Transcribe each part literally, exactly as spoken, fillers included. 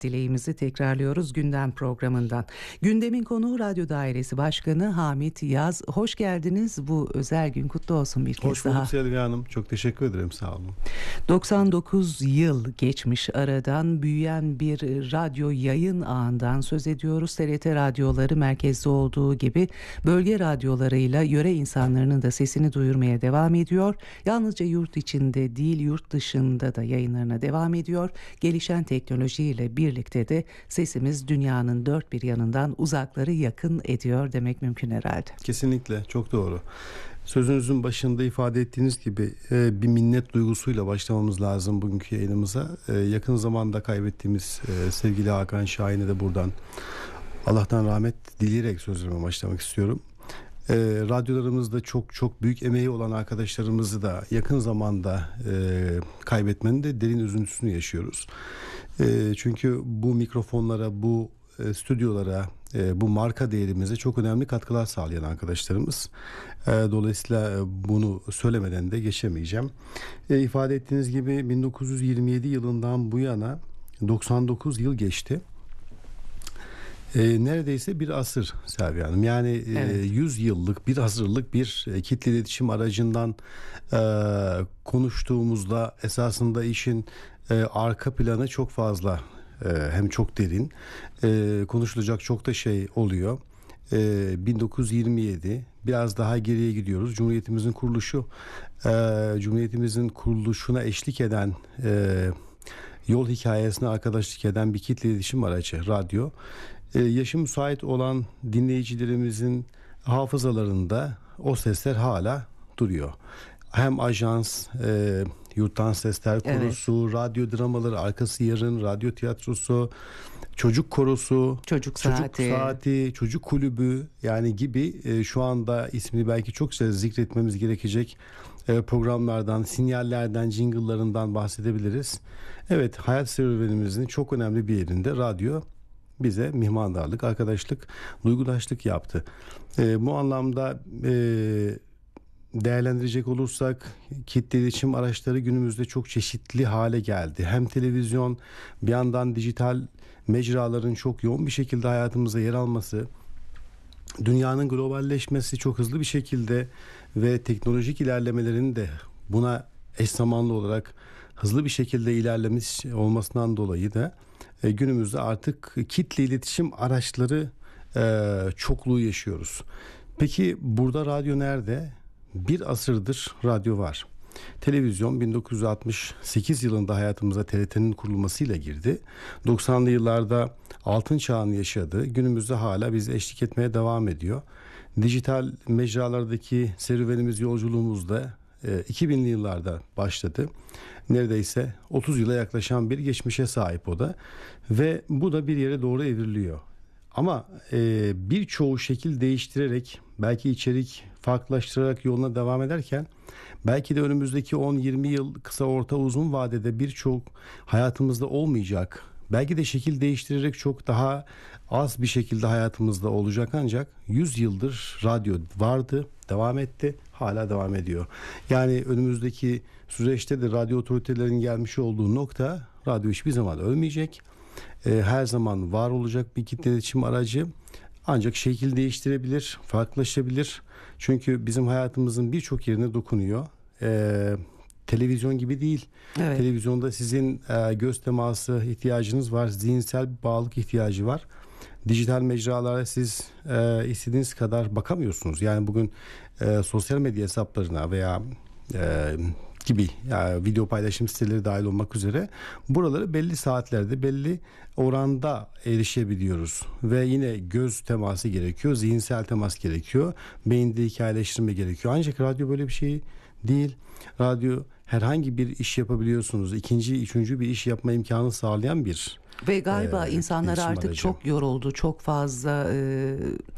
dileğimizi tekrarlıyoruz gündem programından. Gündemin konuğu Radyo Dairesi Başkanı Hamit Yaz. Hoş geldiniz. Bu özel gün kutlu olsun bir kez Hoş daha. bulduk Selviye Hanım. Çok teşekkür ederim. Sağ olun. doksan dokuz yıl geçmiş aradan, büyüyen bir radyo yayın ağından söz ediyoruz. T R T radyoları merkezde olduğu gibi bölge radyolarıyla yöre insanlarının da sesini duyurmaya devam ediyor. Yalnızca yurt içinde değil, yurt dışında da yayınlarına devam ediyor. Gelişen teknolojiyle birlikte de sesimiz dünyanın dört bir yanından uzakları yakın ediyor demek mümkün herhalde. Kesinlikle, çok doğru. Sözünüzün başında ifade ettiğiniz gibi bir minnet duygusuyla başlamamız lazım bugünkü yayınımıza. Yakın zamanda kaybettiğimiz sevgili Hakan Şahin'e de buradan Allah'tan rahmet dileyerek sözlerime başlamak istiyorum. E, radyolarımızda çok çok büyük emeği olan arkadaşlarımızı da yakın zamanda e, kaybetmenin de derin üzüntüsünü yaşıyoruz. E, çünkü bu mikrofonlara, bu e, stüdyolara, e, bu marka değerimize çok önemli katkılar sağlayan arkadaşlarımız. E, dolayısıyla bunu söylemeden de geçemeyeceğim. E, ifade ettiğiniz gibi bin dokuz yüz yirmi yedi yılından bu yana doksan dokuz yıl geçti. E, neredeyse bir asır Selviye Hanım. Yani evet. e, yüz yıllık bir asırlık bir e, kitle iletişim aracından e, konuştuğumuzda esasında işin e, arka planı çok fazla, e, hem çok derin, e, konuşulacak çok da şey oluyor. E, bin dokuz yüz yirmi yedi, biraz daha geriye gidiyoruz. Cumhuriyetimizin kuruluşu, e, Cumhuriyetimizin kuruluşuna eşlik eden, e, yol hikayesine arkadaşlık eden bir kitle iletişim aracı radyo. Ee, yaşı müsait olan dinleyicilerimizin hafızalarında o sesler hala duruyor. Hem ajans, e, yurttan sesler korosu, evet. radyo dramaları, arkası yarın, radyo tiyatrosu, çocuk korosu, çocuk, çocuk saati. saati, çocuk kulübü yani gibi e, şu anda ismini belki çok zikretmemiz gerekecek e, programlardan, sinyallerden, jingle'larından bahsedebiliriz. Evet, hayat serüvenimizin çok önemli bir yerinde radyo bize mihmandarlık, arkadaşlık, duygudaşlık yaptı. E, bu anlamda e, değerlendirecek olursak kitle iletişim araçları günümüzde çok çeşitli hale geldi. Hem televizyon, bir yandan dijital mecraların çok yoğun bir şekilde hayatımızda yer alması, dünyanın globalleşmesi çok hızlı bir şekilde ve teknolojik ilerlemelerin de buna eş zamanlı olarak hızlı bir şekilde ilerlemiş olmasından dolayı da e, günümüzde artık kitle iletişim araçları e, çokluğu yaşıyoruz. Peki burada radyo nerede? Bir asırdır radyo var. Televizyon bin dokuz yüz altmış sekiz yılında hayatımıza T R T'nin kurulmasıyla girdi. doksanlı yıllarda altın çağını yaşadı. Günümüzde hala bizi eşlik etmeye devam ediyor. Dijital mecralardaki serüvenimiz, yolculuğumuz da iki binli yıllarda başladı. Neredeyse otuz yıla yaklaşan bir geçmişe sahip o da. Ve bu da bir yere doğru evriliyor. Ama e, birçoğu şekil değiştirerek, belki içerik farklılaştırarak yoluna devam ederken, belki de önümüzdeki on yirmi yıl, kısa orta uzun vadede birçok hayatımızda olmayacak, belki de şekil değiştirerek çok daha az bir şekilde hayatımızda olacak, ancak yüz yıldır radyo vardı, devam etti, hala devam ediyor. Yani önümüzdeki süreçte de radyo otoritelerinin gelmiş olduğu nokta, radyo hiçbir zaman ölmeyecek. Her zaman var olacak bir kitle iletişim aracı, ancak şekil değiştirebilir, farklılaşabilir. Çünkü bizim hayatımızın birçok yerine dokunuyor. Ee, televizyon gibi değil. Evet. Televizyonda sizin e, göz teması ihtiyacınız var, zihinsel bir bağlılık ihtiyacı var. Dijital mecralara siz e, istediğiniz kadar bakamıyorsunuz. Yani bugün e, sosyal medya hesaplarına veya e, gibi yani video paylaşım siteleri dahil olmak üzere buraları belli saatlerde, belli oranda erişebiliyoruz. Ve yine göz teması gerekiyor, zihinsel temas gerekiyor, beyinde hikayeleştirme gerekiyor. Ancak radyo böyle bir şey değil. Radyo herhangi bir iş yapabiliyorsunuz. İkinci, üçüncü bir iş yapma imkanı sağlayan bir ve galiba e, insanlar artık aracı. Çok yoruldu, çok fazla e,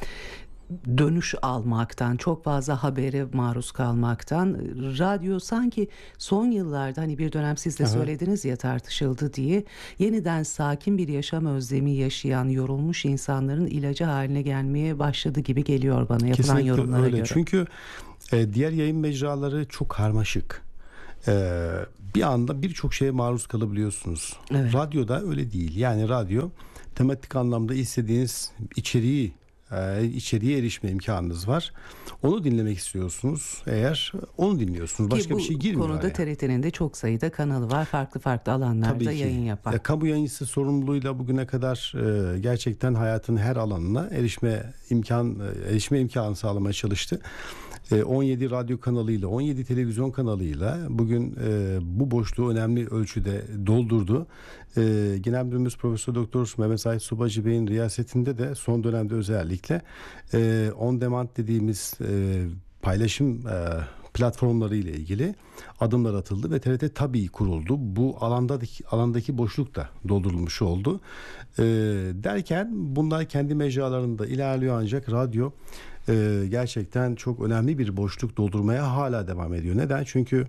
dönüş almaktan, çok fazla habere maruz kalmaktan. Radyo sanki son yıllarda, hani bir dönem siz de söylediniz ya, tartışıldı diye, yeniden sakin bir yaşam özlemi yaşayan yorulmuş insanların ilacı haline gelmeye başladı gibi geliyor bana yapılan Kesinlikle yorumlara öyle. göre. Çünkü e, diğer yayın mecraları çok karmaşık. Ee, bir anda birçok şeye maruz kalabiliyorsunuz. Evet. Radyoda öyle değil. Yani radyo tematik anlamda istediğiniz içeriği e, içeriğe erişme imkanınız var. Onu dinlemek istiyorsunuz. Eğer onu dinliyorsunuz. Başka Ki bu bir şey girmiyor konuda araya. T R T'nin de çok sayıda kanalı var. Farklı farklı alanlarda Tabii ki. yayın yapan. Ya, kamu yayıncısı sorumluluğuyla bugüne kadar e, gerçekten hayatın her alanına erişme imkan e, erişme imkanı sağlamaya çalıştı. E, on yedi radyo kanalıyla, on yedi televizyon kanalıyla bugün e, bu boşluğu önemli ölçüde doldurdu. E, Genel Müdürümüz Profesör Doktor Mehmet Said Subacı Bey'in riyasetinde de son dönemde özellikle e, on demand dediğimiz e, paylaşım e, platformları ile ilgili adımlar atıldı ve T R T tabii kuruldu. Bu alandaki alandaki boşluk da doldurulmuş oldu. E, derken bunlar kendi mecralarında ilerliyor, ancak radyo e, gerçekten çok önemli bir boşluk doldurmaya hala devam ediyor. Neden? Çünkü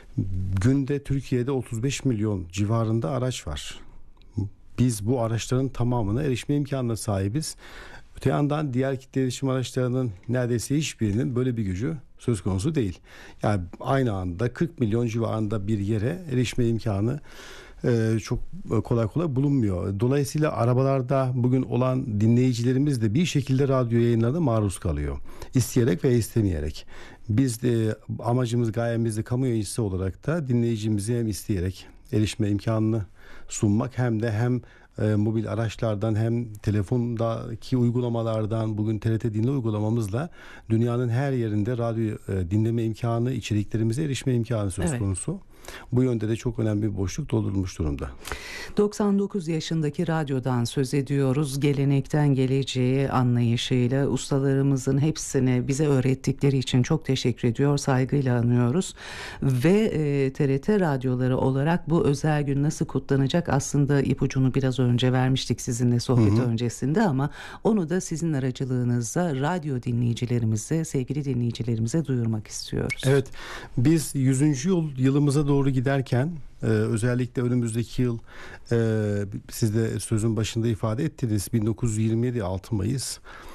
günde Türkiye'de otuz beş milyon civarında araç var. Biz bu araçların tamamına erişme imkanına sahibiz. Öte yandan diğer kitle iletişim araçlarının neredeyse hiçbirinin böyle bir gücü söz konusu değil. Yani aynı anda kırk milyon civarında bir yere erişme imkanı e, çok kolay kolay bulunmuyor. Dolayısıyla arabalarda bugün olan dinleyicilerimiz de bir şekilde radyo yayınlarına maruz kalıyor. İsteyerek ve istemeyerek. Biz de amacımız, gayemiz de kamu yayıncısı olarak da dinleyicimizi hem isteyerek erişme imkanını sunmak, hem de hem e, mobil araçlardan hem telefondaki uygulamalardan, bugün T R T Dinle uygulamamızla dünyanın her yerinde radyo e, dinleme imkanı, içeriklerimize erişme imkanı söz Evet. konusu. Bu yönde de çok önemli bir boşluk doldurulmuş durumda. doksan dokuz yaşındaki radyodan söz ediyoruz. Gelenekten geleceğe anlayışıyla ustalarımızın hepsini bize öğrettikleri için çok teşekkür ediyor, saygıyla anıyoruz. Ve e, T R T radyoları olarak bu özel gün nasıl kutlanacak? Aslında ipucunu biraz önce vermiştik sizinle sohbet hı hı. öncesinde, ama onu da sizin aracılığınızla radyo dinleyicilerimize, sevgili dinleyicilerimize duyurmak istiyoruz. Evet, biz yüzüncü yıl yılımıza doğru giderken e, özellikle önümüzdeki yıl e, siz de sözün başında ifade ettiniz, bin dokuz yüz yirmi yedi altı Mayıs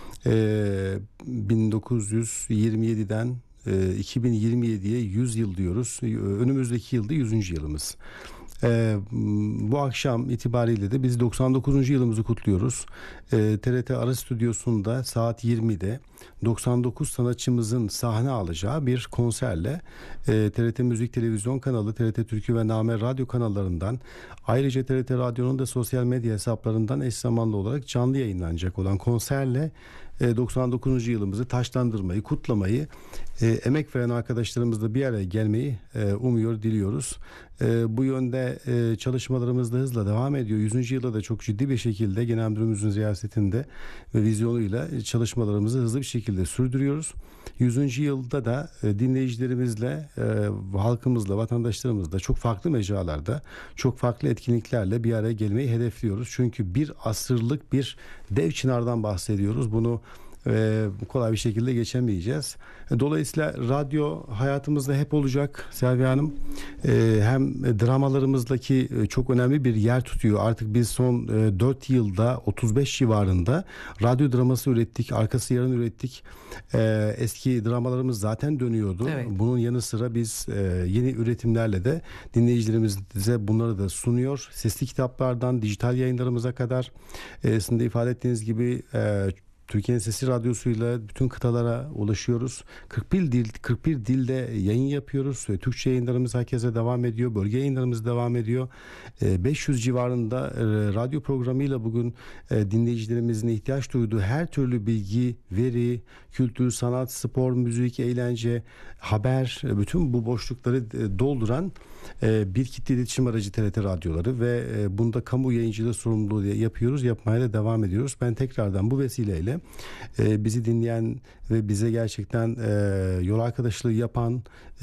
e, bin dokuz yüz yirmi yediden e, iki bin yirmi yediye yüz yıl diyoruz. Önümüzdeki yılda yüzüncü yılımız. Ee, bu akşam itibariyle de biz doksan dokuzuncu yılımızı kutluyoruz. Ee, T R T Ara Stüdyosu'nda saat yirmide doksan dokuz sanatçımızın sahne alacağı bir konserle e, T R T Müzik Televizyon kanalı, T R T Türkü ve Name Radyo kanallarından, ayrıca T R T Radyo'nun da sosyal medya hesaplarından eş zamanlı olarak canlı yayınlanacak olan konserle e, doksan dokuzuncu yılımızı taşlandırmayı, kutlamayı, e, emek veren arkadaşlarımızla bir araya gelmeyi e, umuyor, diliyoruz. E, bu yönde e, çalışmalarımız da hızla devam ediyor. yüzüncü yılda da çok ciddi bir şekilde Genel Müdürümüzün ziyaretinde ve vizyonuyla çalışmalarımızı hızlı bir şekilde sürdürüyoruz. yüzüncü yılda da e, dinleyicilerimizle, e, halkımızla, vatandaşlarımızla çok farklı mecralarda, çok farklı etkinliklerle bir araya gelmeyi hedefliyoruz. Çünkü bir asırlık bir dev çınardan bahsediyoruz. Bunu e, kolay bir şekilde geçemeyeceğiz. Dolayısıyla radyo hayatımızda hep olacak Selviye Hanım. E, hem dramalarımızdaki çok önemli bir yer tutuyor. Artık biz son e, dört yılda otuz beş civarında radyo draması ürettik. Arkası yarın ürettik. E, eski dramalarımız zaten dönüyordu. Evet. Bunun yanı sıra biz e, yeni üretimlerle de dinleyicilerimize bunları da sunuyor. Sesli kitaplardan dijital yayınlarımıza kadar, e, sizin de ifade ettiğiniz gibi e, Türkiye'nin Sesi Radyosu'yla bütün kıtalara ulaşıyoruz. kırk bir dil kırk bir dilde yayın yapıyoruz. Türkçe yayınlarımız herkese devam ediyor. Bölge yayınlarımız devam ediyor. beş yüz civarında radyo programıyla bugün dinleyicilerimizin ihtiyaç duyduğu her türlü bilgi, veri, kültür, sanat, spor, müzik, eğlence, haber, bütün bu boşlukları dolduran bir kitle iletişim aracı T R T radyoları ve bunda kamu yayıncılığı sorumluluğu yapıyoruz, yapmaya da devam ediyoruz. Ben tekrardan bu vesileyle bizi dinleyen ve bize gerçekten yol arkadaşlığı yapan,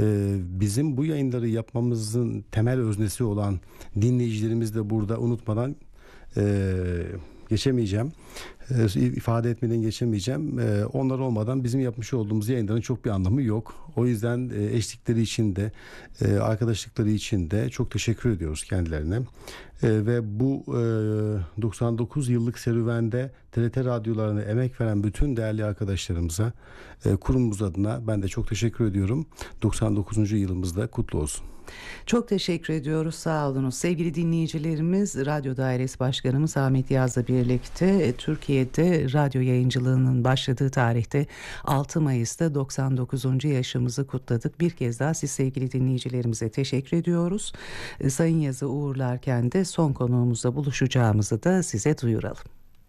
bizim bu yayınları yapmamızın temel öznesi olan dinleyicilerimiz de burada unutmadan geçemeyeceğim. ifade etmeden geçemeyeceğim. Onlar olmadan bizim yapmış olduğumuz yayınların çok bir anlamı yok. O yüzden eşlikleri için de arkadaşlıkları için de çok teşekkür ediyoruz kendilerine. Ve bu doksan dokuz yıllık serüvende T R T radyolarına emek veren bütün değerli arkadaşlarımıza, kurumumuz adına ben de çok teşekkür ediyorum. doksan dokuzuncu yılımız da kutlu olsun. Çok teşekkür ediyoruz, sağ olunuz. Sevgili dinleyicilerimiz, Radyo Dairesi Başkanımız Ahmet Yaz'la birlikte Türkiye'de radyo yayıncılığının başladığı tarihte altı Mayıs'ta doksan dokuzuncu yaşımızı kutladık. Bir kez daha siz sevgili dinleyicilerimize teşekkür ediyoruz. Sayın Yaz'ı uğurlarken de son konuğumuzla buluşacağımızı da size duyuralım.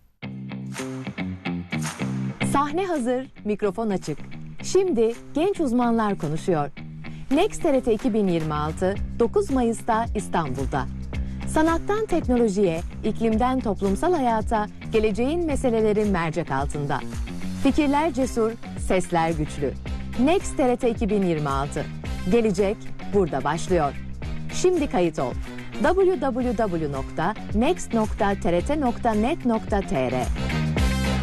Sahne hazır, mikrofon açık. Şimdi genç uzmanlar konuşuyor. Next T R T iki bin yirmi altı dokuz Mayıs'ta İstanbul'da. Sanattan teknolojiye, iklimden toplumsal hayata, geleceğin meseleleri mercek altında. Fikirler cesur, sesler güçlü. Next T R T iki bin yirmi altı. Gelecek burada başlıyor. Şimdi kayıt ol. double-u double-u double-u nokta next nokta t r t nokta net nokta t r